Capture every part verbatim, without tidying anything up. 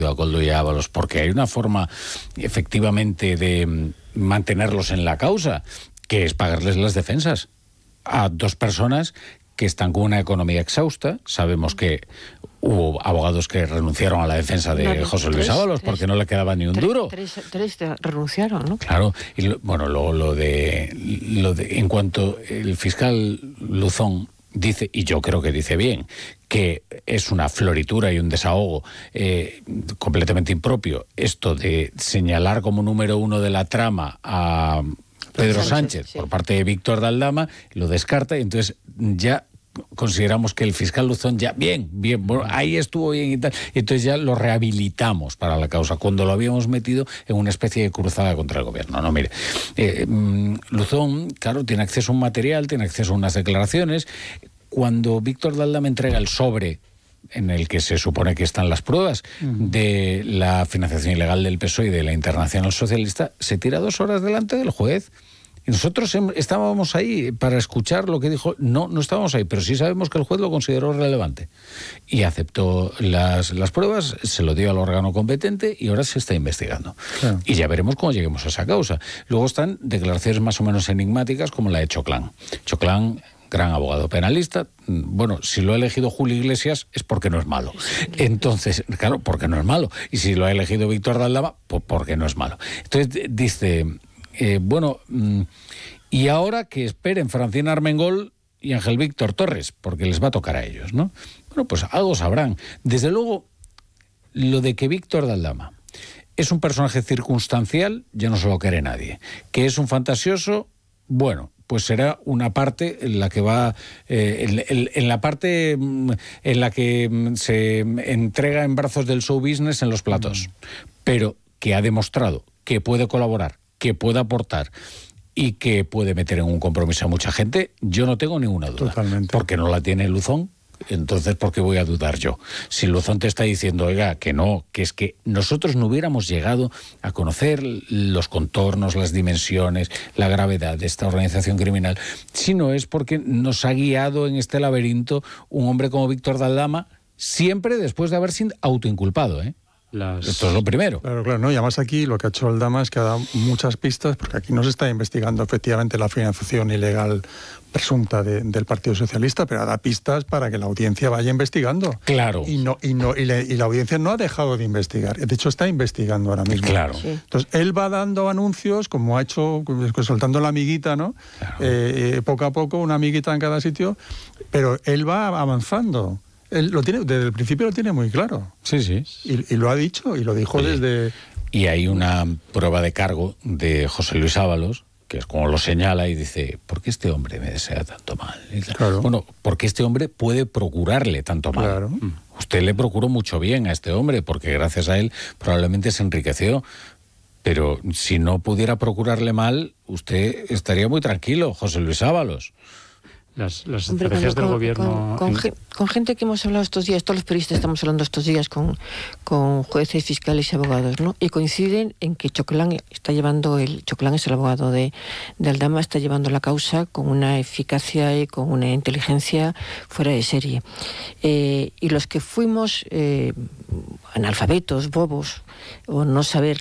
a Koldo y a Ábalos, porque hay una forma efectivamente de mantenerlos en la causa, que es pagarles las defensas a dos personas que están con una economía exhausta. Sabemos que hubo abogados que renunciaron a la defensa de no, José Luis tres, Ábalos tres, porque no le quedaba ni un tres, duro. Tres, tres, tres renunciaron, ¿no? Claro, y lo, bueno, lo, lo, de, lo de... En cuanto el fiscal Luzón dice, y yo creo que dice bien, que es una floritura y un desahogo eh, completamente impropio, esto de señalar como número uno de la trama a Pedro Sánchez, Sánchez sí. por parte de Víctor de Aldama, lo descarta, y entonces ya consideramos que el fiscal Luzón ya, bien, bien, bueno, ahí estuvo bien y tal, y entonces ya lo rehabilitamos para la causa, cuando lo habíamos metido en una especie de cruzada contra el gobierno. No, mire, eh, Luzón, claro, tiene acceso a un material, tiene acceso a unas declaraciones. Cuando Víctor de Aldama entrega el sobre en el que se supone que están las pruebas uh-huh. de la financiación ilegal del P S O E y de la Internacional Socialista, se tira dos horas delante del juez. Y nosotros estábamos ahí para escuchar lo que dijo. No, no estábamos ahí, pero sí sabemos que el juez lo consideró relevante. Y aceptó las, las pruebas, se lo dio al órgano competente y ahora se está investigando. Claro. Y ya veremos cómo lleguemos a esa causa. Luego están declaraciones más o menos enigmáticas como la de Choclán. Choclán, gran abogado penalista. Bueno, si lo ha elegido Julio Iglesias es porque no es malo. Entonces, claro, porque no es malo. Y si lo ha elegido Víctor de Aldama, pues porque no es malo. Entonces dice... Eh, bueno, mm, y ahora que esperen Francina Armengol y Ángel Víctor Torres, porque les va a tocar a ellos, ¿no? Bueno, pues algo sabrán. Desde luego, lo de que Víctor de Aldama es un personaje circunstancial, ya no se lo quiere nadie. Que es un fantasioso, bueno, pues será una parte en la que va, eh, en, en, en la parte en la que se entrega en brazos del show business en los platos, pero que ha demostrado que puede colaborar, que puede aportar y que puede meter en un compromiso a mucha gente, yo no tengo ninguna duda. Totalmente. Porque no la tiene Luzón, entonces ¿por qué voy a dudar yo? Si Luzón te está diciendo, oiga, que no, que es que nosotros no hubiéramos llegado a conocer los contornos, las dimensiones, la gravedad de esta organización criminal, si no es porque nos ha guiado en este laberinto un hombre como Víctor de Aldama, siempre después de haber sido autoinculpado, ¿eh? Las... Esto es lo primero. Claro, claro, no, y además aquí lo que ha hecho Aldama es que ha dado muchas pistas, porque aquí no se está investigando efectivamente la financiación ilegal presunta de, del Partido Socialista, pero da pistas para que la audiencia vaya investigando. Claro. Y no y no y, le, y la audiencia no ha dejado de investigar. De hecho, está investigando ahora mismo. Claro. Sí. Entonces, él va dando anuncios, como ha hecho, soltando la amiguita, ¿no? Claro. Eh, eh, poco a poco, una amiguita en cada sitio, pero él va avanzando. Él lo tiene, desde el principio lo tiene muy claro. Sí, sí. Y, y lo ha dicho, y lo dijo Oye, desde... Y hay una prueba de cargo de José Luis Ábalos, que es como lo señala y dice, ¿por qué este hombre me desea tanto mal? Claro. Bueno, porque este hombre puede procurarle tanto mal. Claro. Usted le procuró mucho bien a este hombre, porque gracias a él probablemente se enriqueció. Pero si no pudiera procurarle mal, usted estaría muy tranquilo, José Luis Ábalos. Las, las Hombre, estrategias con, del con, gobierno... Con, con, con gente que hemos hablado estos días, todos los periodistas estamos hablando estos días con, con jueces, fiscales y abogados, ¿no? Y coinciden en que Choclán está llevando, el Choclán es el abogado de, de Aldama, está llevando la causa con una eficacia y con una inteligencia fuera de serie. Eh, y los que fuimos eh, analfabetos, bobos, o no saber...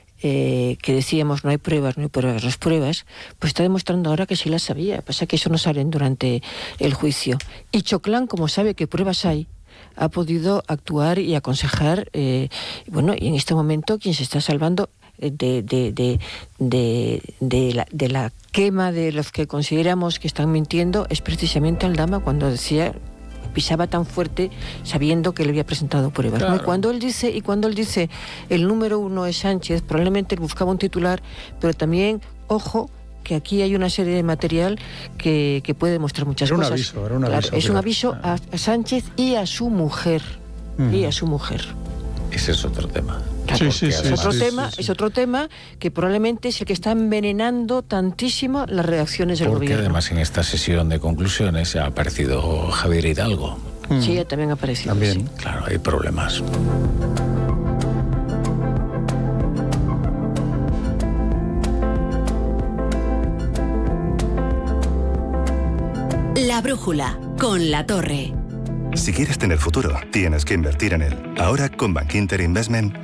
Eh, que decíamos no hay pruebas, no hay pruebas, las pruebas, pues está demostrando ahora que sí las sabía. Pasa que eso no salen durante el juicio. Y Choclán, como sabe que pruebas hay, ha podido actuar y aconsejar, eh, bueno, y en este momento quien se está salvando de, de, de, de, de, la, de la quema de los que consideramos que están mintiendo es precisamente Aldama, cuando decía... pisaba tan fuerte sabiendo que le había presentado pruebas. Claro. ¿No? Y cuando él dice, y cuando él dice el número uno es Sánchez, probablemente él buscaba un titular, pero también, ojo, que aquí hay una serie de material que, que puede demostrar muchas era un cosas. Aviso, era un claro, aviso. Es un aviso a, a Sánchez y a su mujer. Mm. Y a su mujer. Ese es otro tema. Claro, sí, sí, sí, es otro sí, tema, sí, sí. es otro tema que probablemente es el que está envenenando tantísimo las reacciones del Porque gobierno. Además en esta sesión de conclusiones ha aparecido Javier Hidalgo. Mm. Sí, también ha aparecido. También. Sí. Claro, hay problemas. La brújula con La Torre. Si quieres tener futuro, tienes que invertir en él. Ahora, con Bankinter Investment,